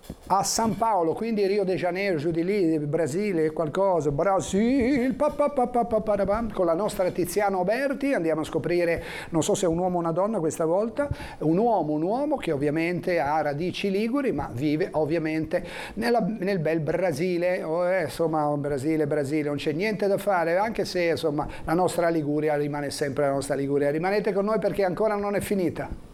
a San Paolo, quindi Rio de Janeiro, giù di lì, Brasile, qualcosa, Brasil, con la nostra Tiziano Berti andiamo a scoprire, non so se è un uomo o una donna questa volta, un uomo che ovviamente ha radici liguri, ma vive ovviamente nel bel Brasile, insomma Brasile, non c'è niente da fare, anche se insomma la nostra Liguria rimane sempre la nostra Liguria. Rimanete con noi perché ancora non è finita.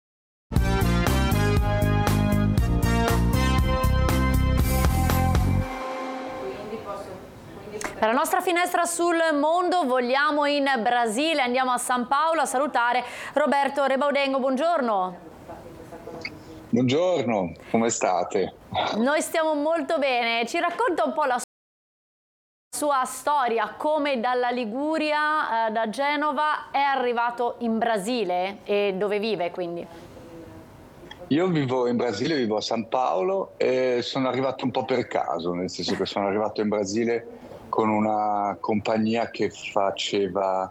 Per la nostra finestra sul mondo vogliamo in Brasile, andiamo a San Paolo a salutare Roberto Rebaudengo. Buongiorno. Buongiorno, come state? Noi stiamo molto bene. Ci racconta un po' la sua storia, come dalla Liguria, da Genova, è arrivato in Brasile e dove vive quindi? Io vivo in Brasile, vivo a San Paolo e sono arrivato un po' per caso, nel senso che sono arrivato in Brasile con una compagnia che faceva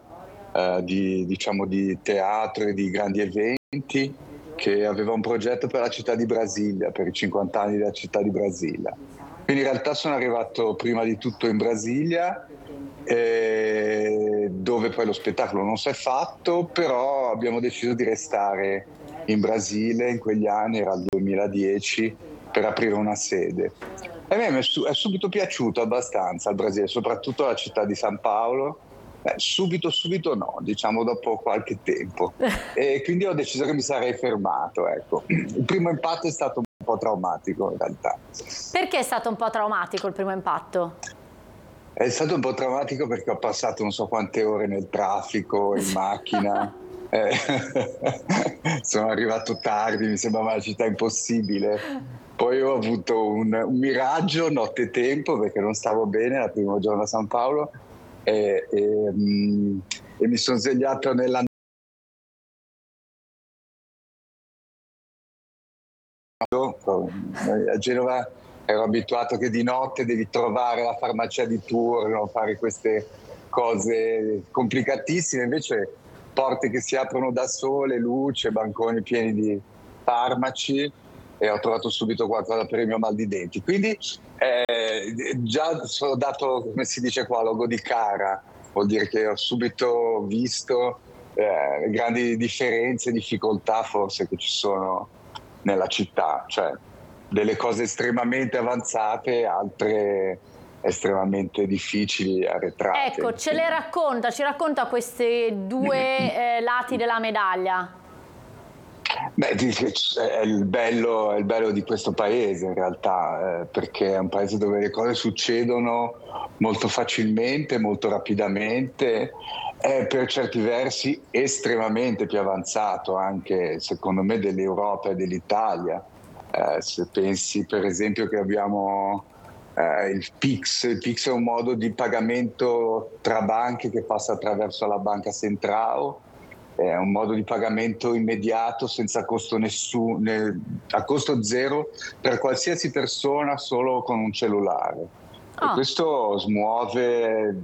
di teatro e di grandi eventi, che aveva un progetto per la città di Brasilia, per i 50 anni della città di Brasilia. Quindi in realtà sono arrivato prima di tutto in Brasilia, dove poi lo spettacolo non si è fatto, però abbiamo deciso di restare in Brasile in quegli anni, era il 2010, per aprire una sede. E a me è subito piaciuto abbastanza il Brasile, soprattutto la città di San Paolo. Subito no, diciamo dopo qualche tempo. E quindi ho deciso che mi sarei fermato, ecco. Il primo impatto è stato un po' traumatico in realtà. Perché è stato un po' traumatico il primo impatto? È stato un po' traumatico perché ho passato non so quante ore nel traffico, in macchina. Sono arrivato tardi, mi sembrava una città impossibile. Poi ho avuto un miraggio nottetempo perché non stavo bene il primo giorno a San Paolo e mi sono svegliato nella a Genova. Ero abituato che di notte devi trovare la farmacia di turno, fare queste cose complicatissime, invece porte che si aprono da sole, luce, banconi pieni di farmaci, e ho trovato subito qualcosa per il mio mal di denti. Quindi già sono dato, come si dice qua, logo di cara, vuol dire che ho subito visto grandi differenze, difficoltà forse che ci sono nella città, cioè delle cose estremamente avanzate, altre estremamente difficili, arretrate. Ecco, ci racconta questi due lati della medaglia. Beh, è il bello di questo paese in realtà, perché è un paese dove le cose succedono molto facilmente, molto rapidamente, è per certi versi estremamente più avanzato anche secondo me dell'Europa e dell'Italia. Se pensi per esempio che abbiamo il PIX è un modo di pagamento tra banche che passa attraverso la banca Centrao. È un modo di pagamento immediato, senza costo a costo zero per qualsiasi persona, solo con un cellulare. E questo smuove,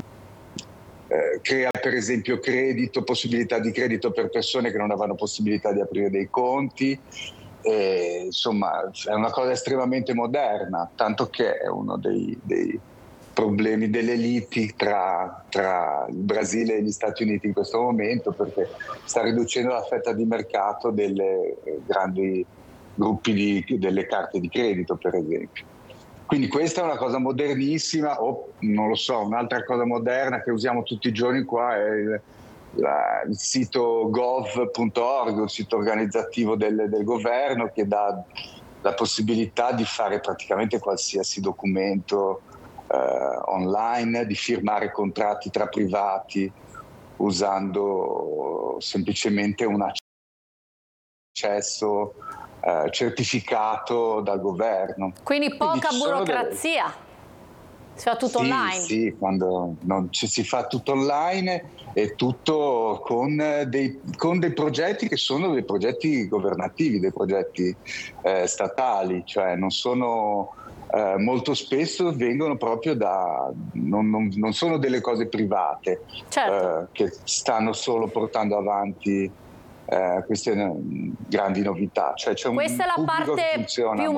crea per esempio possibilità di credito per persone che non avevano possibilità di aprire dei conti. Insomma, è una cosa estremamente moderna, tanto che è uno dei problemi delle liti tra il Brasile e gli Stati Uniti in questo momento, perché sta riducendo la fetta di mercato delle grandi gruppi delle carte di credito, per esempio. Quindi questa è una cosa modernissima, o non lo so, un'altra cosa moderna che usiamo tutti i giorni qua è il sito gov.org, il sito organizzativo del governo, che dà la possibilità di fare praticamente qualsiasi documento online, di firmare contratti tra privati usando semplicemente un accesso certificato dal governo. Quindi poca burocrazia, si fa tutto online. Sì, quando si fa tutto online e tutto con dei progetti che sono dei progetti governativi, dei progetti statali, cioè non sono molto spesso vengono proprio non sono delle cose private, certo, che stanno solo portando avanti queste grandi novità. Cioè, c'è questa è la parte più